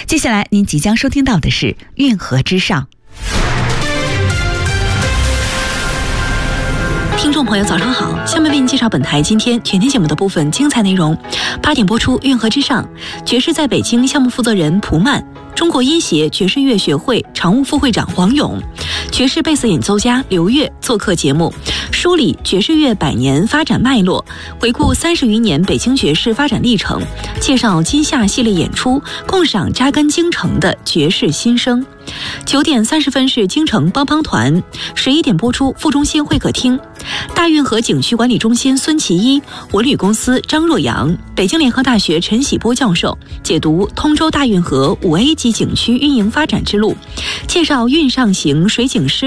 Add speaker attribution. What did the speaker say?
Speaker 1: 接下来您即将收听到的是运河之上。
Speaker 2: 听众朋友早上好，下面为您介绍本台今天全天节目的部分精彩内容。8点播出运河之上，爵士在北京项目负责人蒲曼，中国音协爵士乐学会常务副会长黄勇，爵士贝斯演奏家刘越做客节目，梳理爵士乐100年发展脉络，回顾30余年北京爵士发展历程，介绍今夏系列演出，共赏扎根京城的爵士新生。9点30分是京城帮帮团，11点播出副中心会客厅，大运河景区管理中心孙其一，文旅公司张若阳，北京联合大学陈喜波教授解读通州大运河5A 级景区运营发展之路，介绍运上行水景诗